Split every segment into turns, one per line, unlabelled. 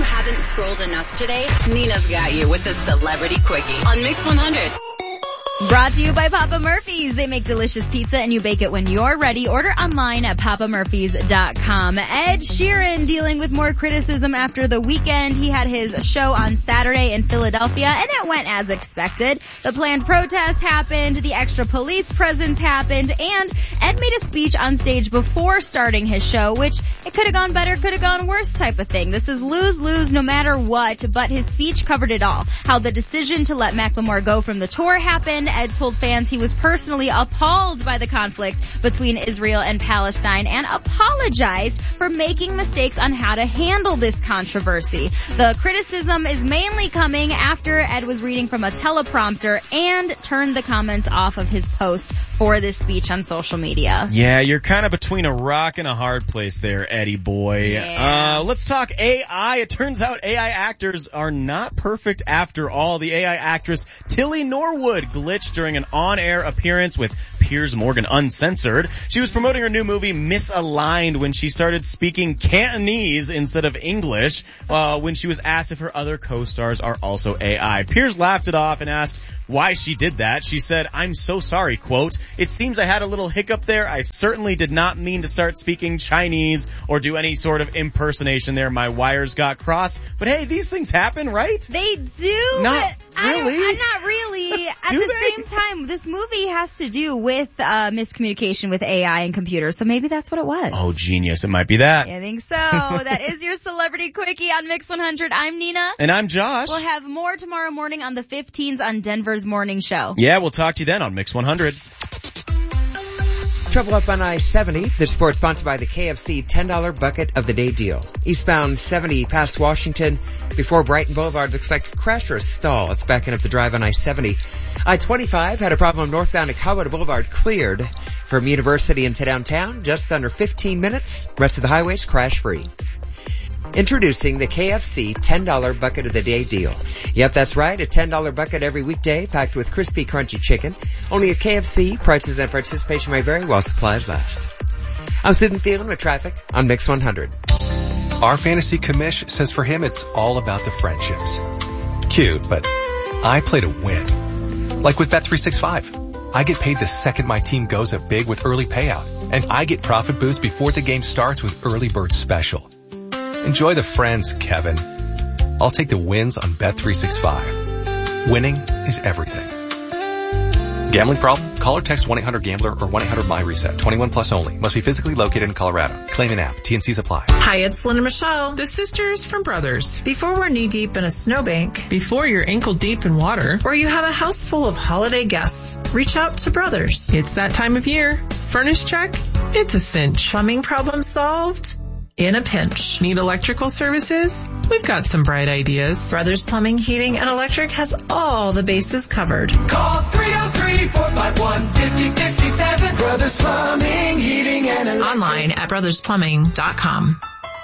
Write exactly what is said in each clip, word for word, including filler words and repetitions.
you haven't scrolled enough today, Nina's got you with the Celebrity Quickie on Mix one hundred.
Brought to you by Papa Murphy's. They make delicious pizza and you bake it when you're ready. Order online at papa murphys dot com. Ed Sheeran dealing with more criticism after the weekend. He had his show on Saturday in Philadelphia and it went as expected. The planned protest happened, the extra police presence happened, and Ed made a speech on stage before starting his show, which it could have gone better, could have gone worse type of thing. This is lose-lose no matter what, but his speech covered it all. How the decision to let Macklemore go from the tour happened. Ed told fans he was personally appalled by the conflict between Israel and Palestine and apologized for making mistakes on how to handle this controversy. The criticism is mainly coming after Ed was reading from a teleprompter and turned the comments off of his post for this speech on social media.
Yeah, you're kind of between a rock and a hard place there, Eddie boy.
Yeah.
Uh, let's talk A I. It turns out A I actors are not perfect after all. The A I actress Tilly Norwood glitched during an on-air appearance with Piers Morgan Uncensored. She was promoting her new movie Misaligned when she started speaking Cantonese instead of English uh, when she was asked if her other co-stars are also A I. Piers laughed it off and asked why she did that. She said, "I'm so sorry," quote, "It seems I had a little hiccup there. I certainly did not mean to start speaking Chinese or do any sort of impersonation there. My wires got crossed. But hey, these things happen, right?"
They do.
Not
but
really.
I don't, I'm not really. At
Do
the
they?
same time, this movie has to do with uh miscommunication with A I and computers, so maybe that's what it was.
Oh, genius. It might be that.
I think so. That is your Celebrity Quickie on Mix one hundred. I'm Nina.
And I'm Josh.
We'll have more tomorrow morning on the fifteens on Denver's Morning Show.
Yeah, we'll talk to you then on Mix one hundred.
Trouble up on I seventy. This report sponsored by the K F C ten dollar Bucket of the Day deal. Eastbound seventy past Washington before Brighton Boulevard looks like a crash or a stall. It's backing up the drive on I seventy. I twenty-five had a problem northbound at Colorado Boulevard cleared from University into downtown. Just under fifteen minutes. Rest of the highways crash free. Introducing the K F C ten dollar Bucket of the Day deal. Yep, that's right, a ten dollar bucket every weekday packed with crispy, crunchy chicken. Only at K F C, prices and participation may vary while supplies last. I'm Sid and Thielen with traffic on Mix one hundred.
Our fantasy commish says for him it's all about the friendships. Cute, but I play to win. Like with Bet three sixty-five. I get paid the second my team goes up big with early payout. And I get profit boost before the game starts with Early Bird Special. Enjoy the friends, Kevin. I'll take the wins on Bet three sixty-five. Winning is everything. Gambling problem? Call or text one eight hundred gambler or one eight hundred my reset. twenty-one plus only. Must be physically located in Colorado. Claim an app. T N Cs apply.
Hi, it's Lynn and Michelle, the sisters from Brothers. Before we're knee deep in a snowbank, before you're ankle deep in water, or you have a house full of holiday guests, reach out to Brothers. It's that time of year. Furnace check? It's a cinch. Plumbing problem solved? In a pinch. Need electrical services? We've got some bright ideas. Brothers Plumbing, Heating, and Electric has all the bases covered.
Call three oh three, four five one, five oh five seven. Brothers Plumbing, Heating, and Electric.
Online at brothers plumbing dot com.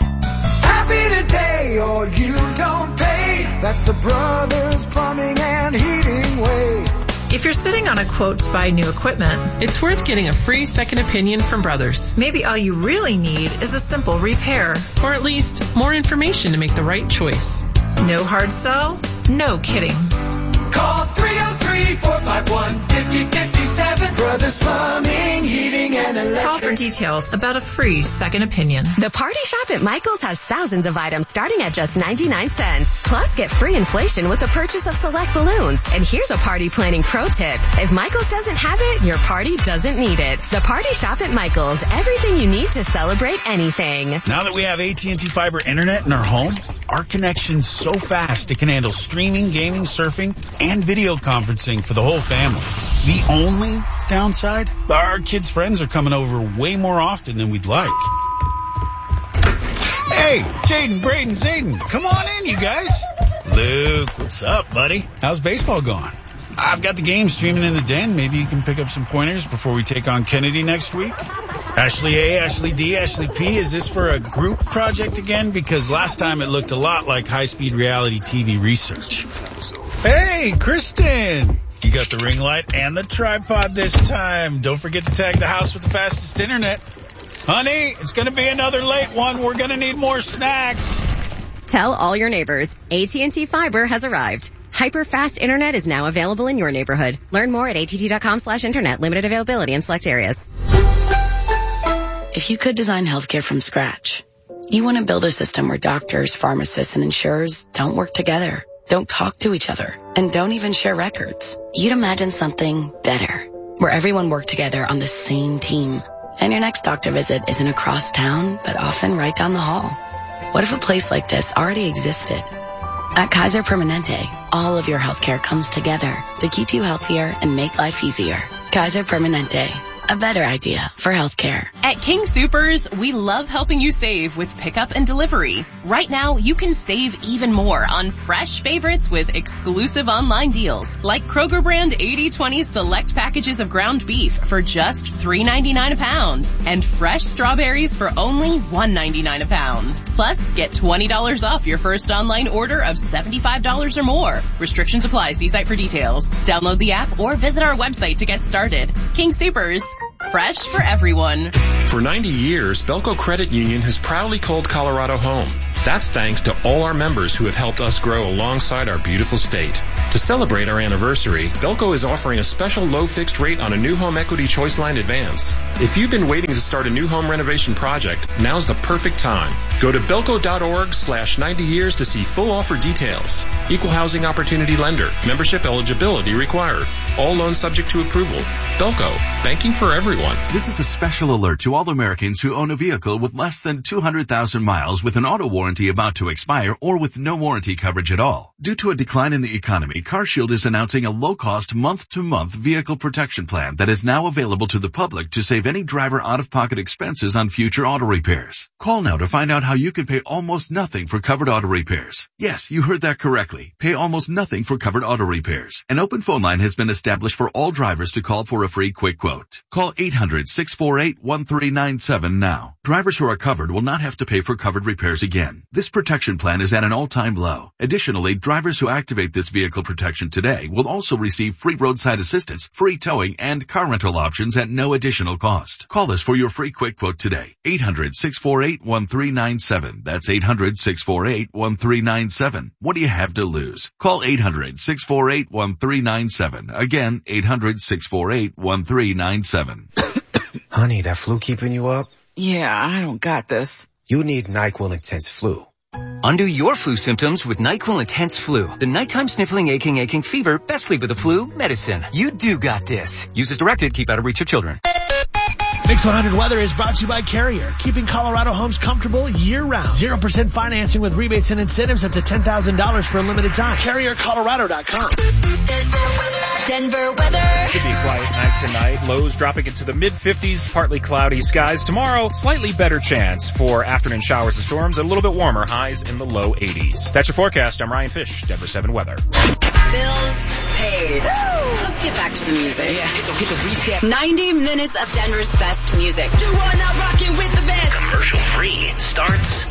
Happy today or you don't pay. That's the Brothers Plumbing and Heating way.
If you're sitting on a quote to buy new equipment, it's worth getting a free second opinion from Brothers. Maybe all you really need is a simple repair. Or at least more information to make the right choice. No hard sell? No kidding.
Call three oh three, four five one, five oh five seven. Brothers Plumbing, Heating, and Electric.
Call for details about a free second opinion.
The Party Shop at Michael's has thousands of items starting at just ninety-nine cents. Plus, get free inflation with the purchase of select balloons. And here's a party planning pro tip. If Michael's doesn't have it, your party doesn't need it. The Party Shop at Michael's. Everything you need to celebrate anything.
Now that we have A T and T Fiber Internet in our home, our connection's so fast it can handle streaming, gaming, surfing, and video conferencing for the whole family. The only downside? Our kids' friends are coming over way more often than we'd like. Hey, Jaden, Braden, Zayden, come on in, you guys. Luke, what's up, buddy? How's baseball going? I've got the game streaming in the den. Maybe you can pick up some pointers before we take on Kennedy next week. Ashley A, Ashley D, Ashley P, is this for a group project again? Because last time it looked a lot like high-speed reality T V research. Hey, Kristen! You got the ring light and the tripod this time. Don't forget to tag the house with the fastest internet. Honey, it's going to be another late one. We're going to need more snacks.
Tell all your neighbors, A T and T Fiber has arrived. Hyper-fast internet is now available in your neighborhood. Learn more at att.com slash internet. Limited availability in select areas.
If you could design healthcare from scratch, you want to build a system where doctors, pharmacists, and insurers don't work together, don't talk to each other, and don't even share records. You'd imagine something better, where everyone worked together on the same team. And your next doctor visit isn't across town, but often right down the hall. What if a place like this already existed? At Kaiser Permanente, all of your healthcare comes together to keep you healthier and make life easier. Kaiser Permanente, a better idea for healthcare.
At King Soopers, we love helping you save with pickup and delivery. Right now, you can save even more on fresh favorites with exclusive online deals, like Kroger brand eighty twenty select packages of ground beef for just three ninety-nine a pound, and fresh strawberries for only one ninety-nine a pound. Plus, get twenty dollars off your first online order of seventy-five dollars or more. Restrictions apply. See site for details. Download the app or visit our website to get started. King Soopers. Fresh for everyone.
For ninety years, Belco Credit Union has proudly called Colorado home. That's thanks to all our members who have helped us grow alongside our beautiful state. To celebrate our anniversary, Belco is offering a special low fixed rate on a new home equity choice line advance. If you've been waiting to start a new home renovation project, now's the perfect time. Go to belco.org slash 90 years to see full offer details. Equal housing opportunity lender. Membership eligibility required. All loans subject to approval. Belco. Banking for everyone.
This is a special alert to all Americans who own a vehicle with less than two hundred thousand miles with an auto warranty about to expire or with no warranty coverage at all. Due to a decline in the economy, CarShield is announcing a low-cost month-to-month vehicle protection plan that is now available to the public to save any driver out-of-pocket expenses on future auto repairs. Call now to find out how you can pay almost nothing for covered auto repairs. Yes, you heard that correctly. Pay almost nothing for covered auto repairs. An open phone line has been established for all drivers to call for a free quick quote. Call eight hundred, six four eight, one three nine seven now. Drivers who are covered will not have to pay for covered repairs again. This protection plan is at an all-time low. Additionally, drivers who activate this vehicle protection today will also receive free roadside assistance, free towing, and car rental options at no additional cost. Call us for your free quick quote today. eight hundred, six four eight, one three nine seven. That's eight hundred, six four eight, one three nine seven. What do you have to lose? Call eight hundred, six four eight, one three nine seven. Again, eight hundred, six four eight, one three nine seven.
Honey, that flu keeping you up?
Yeah, I don't got this.
You need NyQuil Intense Flu.
Undo your flu symptoms with NyQuil Intense Flu. The nighttime sniffling, aching, aching fever, best sleep with the flu medicine. You do got this. Use as directed. Keep out of reach of children.
Mix one hundred Weather is brought to you by Carrier, keeping Colorado homes comfortable year-round. zero percent financing with rebates and incentives up to ten thousand dollars for a limited time. Carrier Colorado dot com.
Denver weather. Should be a quiet night tonight. Lows dropping into the mid fifties, partly cloudy skies. Tomorrow, slightly better chance for afternoon showers and storms, and a little bit warmer, highs in the low eighties. That's your forecast. I'm Ryan Fish, Denver seven Weather.
Bills paid. Let's get back to the music.
Yeah, hit the, hit the reset.
ninety minutes of Denver's best music.
Do I not rock it with the best? Commercial free starts